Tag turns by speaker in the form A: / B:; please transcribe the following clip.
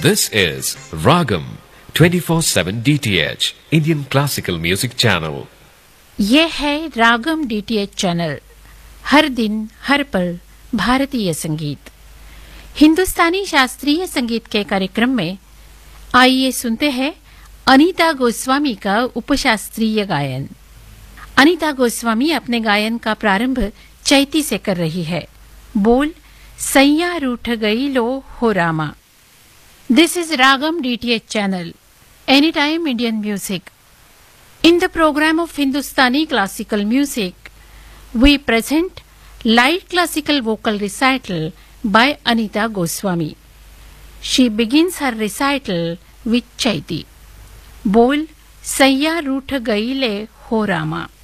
A: This is Ragam 24/7 DTH Indian Classical Music Channel.
B: ये है रागम DTH channel. हर दिन हर पल भारतीय संगीत, हिंदुस्तानी शास्त्रीय संगीत के कार्यक्रम में आइए सुनते हैं अनीता गोस्वामी का उपशास्त्रीय गायन। अनीता गोस्वामी अपने गायन का प्रारंभ चैती से कर रही है। बोल सैया रूठ गई लो हो Rama. This is Ragam DTH channel, Anytime Indian Music. In the program of Hindustani classical music, we present light classical vocal recital by Anita Goswami. She begins her recital with Chaiti. Bol Saiya Root Gaile Ho Rama.